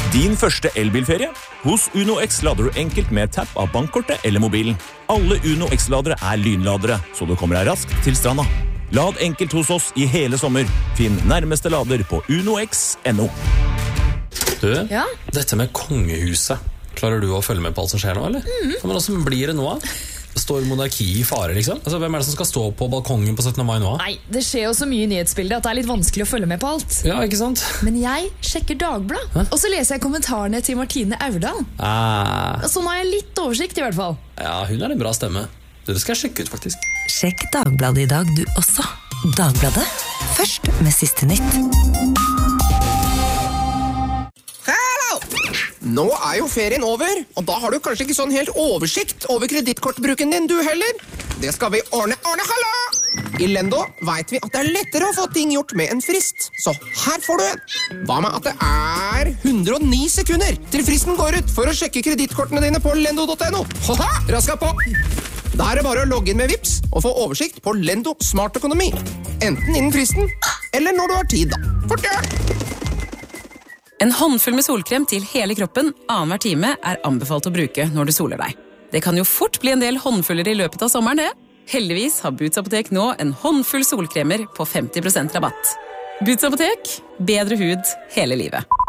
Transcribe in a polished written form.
Din første elbilferie? Hos Uno X lader du enkelt med tapp av bankkortet eller mobilen. Alle Uno X-ladere lynladere, så du kommer deg raskt til stranda. Lad enkelt hos oss i hele sommer. Finn nærmeste lader på unox.no. Du, dette med kongehuset. Klarer du å følge med på alt som skjer nå, eller? Men hvordan blir det nå? Står monarki i fare, liksom? Altså, hvem det som skal stå på balkongen på 17. mai nå? Nei, det skjer jo så mye i nyhetsbildet at det litt vanskelig å følge med på alt. Ja, ikke sant? Men jeg sjekker Dagbladet, og så leser jeg kommentarene til Martine Aurdal. Så nå har jeg litt oversikt i hvert fall. Ja, hun en bra stemme. Det skal jeg sjekke ut, faktisk. Sjekk Dagbladet i dag, du også. Dagbladet, først med siste nytt. Nå jo ferien over, og da har du kanskje ikke sånn helt oversikt over kredittkortbruken din, du heller. Det skal vi ordne. Hallo! I Lendo vet vi at det lettere å få ting gjort med en frist. Så her får du en. Hva med at det 109 sekunder til fristen går ut for å sjekke kredittkortene dine på lendo.no? Raska på! Da det bare å logge inn med Vipps og få oversikt på Lendo Smart Økonomi. Enten innen fristen, eller når du har tid, da. Fort gjør! En håndfull med solkrem til hele kroppen annenhver time anbefalt å bruke når du soler deg. Det kan jo fort bli en del håndfuller i løpet av sommeren, det. Heldigvis har Boots Apotek nå en håndfull solkremer på 50% rabatt. Boots Apotek, bedre hud hele livet.